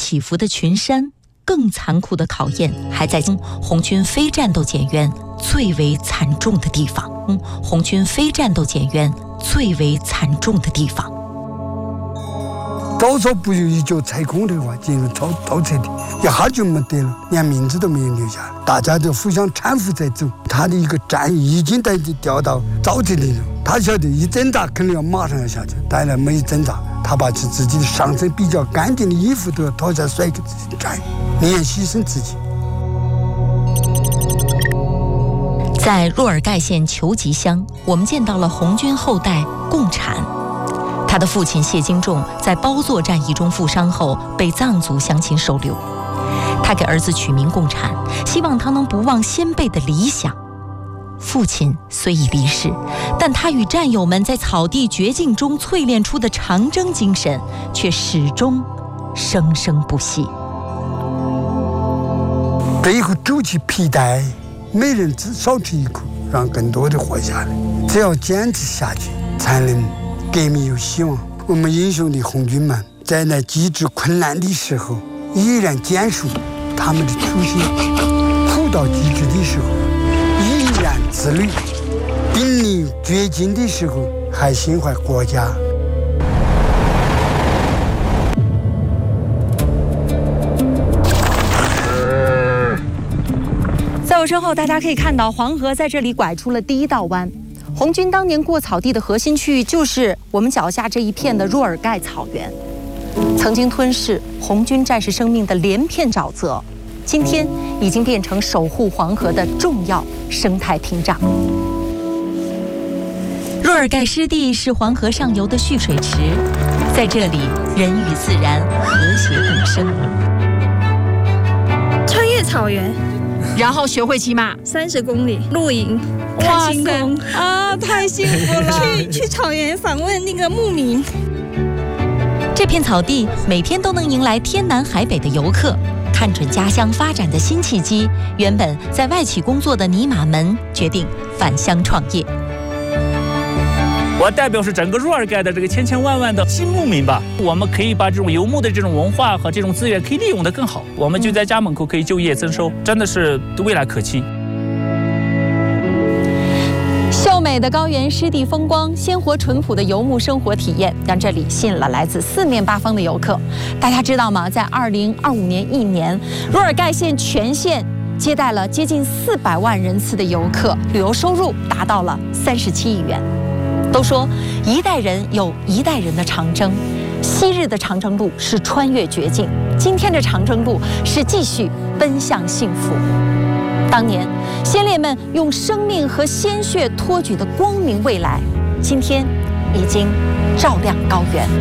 起伏的群山，更残酷的考验还在红军非战斗减员最为惨重的地方。红军非战斗减员最为惨重的地方。 早早不有一脚踩空的话，进入倒车的，一下就没得了，连名字都没有留下来，大家都互相搀扶在走。他的一个战役已经掉到沼泽里了，他晓得一挣扎肯定要马上要下去，当然没有挣扎，他把自己的上身比较干净的衣服都要脱下甩给自己穿，宁愿牺牲自己。 在若尔盖县求吉乡，我们见到了红军后代共产。他的父亲谢金仲在包座战役中负伤后被藏族乡亲收留，他给儿子取名共产，希望他能不忘先辈的理想。父亲虽已离世，但他与战友们在草地绝境中淬炼出的长征精神却始终生生不息。 背后走起皮带，每人只少吃一口，让更多的活下来。只要坚持下去，才能革命有希望。我们英雄的红军们在那极致困难的时候，依然坚守他们的初心；苦到极致的时候，依然自律；濒临绝境的时候，还心怀国家。 在我身后，大家可以看到黄河在这里拐出了第一道弯。红军当年过草地的核心区域就是我们脚下这一片的若尔盖草原，曾经吞噬红军战士生命的连片沼泽，今天已经变成守护黄河的重要生态屏障。 若尔盖湿地是黄河上游的蓄水池，在这里人与自然和谐共生。 穿越草原， 然后学会骑马 30公里露营。看星空啊，太幸福了！ 去草原访问那个牧民。 这片草地每天都能迎来天南海北的游客，看准家乡发展的新契机。原本在外企工作的尼玛们决定返乡创业。 我代表是整个若尔盖的这个千千万万的新牧民吧，我们可以把这种游牧的这种文化和这种资源可以利用得更好，我们就在家门口可以就业增收，真的是未来可期。 秀美的高原湿地风光，鲜活淳朴的游牧生活体验，让这里吸引了来自四面八方的游客。大家知道吗？在2025年一年，若尔盖县全县接待了接近400万人次的游客，旅游收入达到了37亿元。都说一代人有一代人的长征，昔日的长征路是穿越绝境，今天的长征路是继续奔向幸福。当年先烈们用生命和鲜血托举的光明未来，今天已经照亮高原。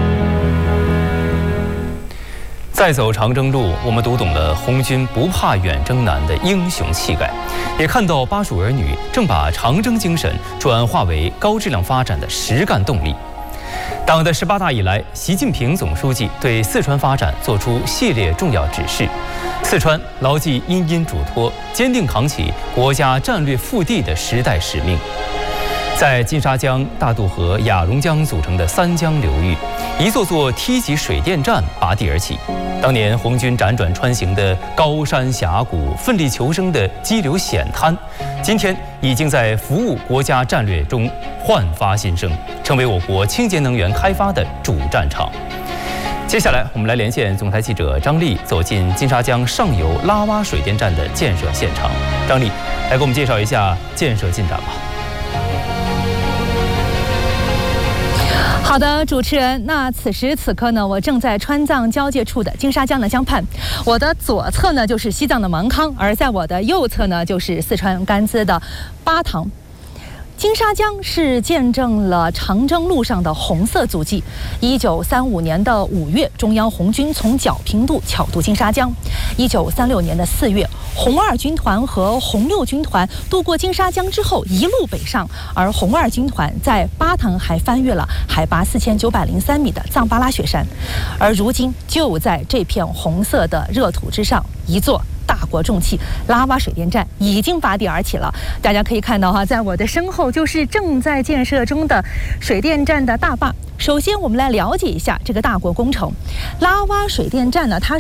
再走长征路，我们读懂了红军不怕远征难的英雄气概，也看到巴蜀儿女正把长征精神转化为高质量发展的实干动力。党的18大以来，习近平总书记对四川发展作出系列重要指示，四川牢记殷殷嘱托，坚定扛起国家战略腹地的时代使命。在金沙江、大渡河、雅砻江组成的三江流域，一座座梯级水电站拔地而起。当年红军辗转穿行的高山峡谷、奋力求生的激流险滩，今天已经在服务国家战略中焕发新生，成为我国清洁能源开发的主战场。接下来，我们来连线总台记者张丽，走进金沙江上游拉洼水电站的建设现场。张丽，来给我们介绍一下建设进展吧。 好的，主持人，那此时此刻呢，我正在川藏交界处的金沙江的江畔，我的左侧呢就是西藏的芒康，而在我的右侧呢就是四川甘孜的巴塘。金沙江是见证了长征路上的红色足迹。1935年的5月，中央红军从皎平渡巧渡金沙江。1936年的4月，红二军团和红六军团渡过金沙江之后一路北上，而红二军团在巴塘还翻越了海拔4903米的藏巴拉雪山。而如今就在这片红色的热土之上，一座大国重器拉洼水电站已经拔地而起了。大家可以看到在我的身后就是正在建设中的水电站的大坝。首先我们来了解一下这个大国工程。拉洼水电站呢，它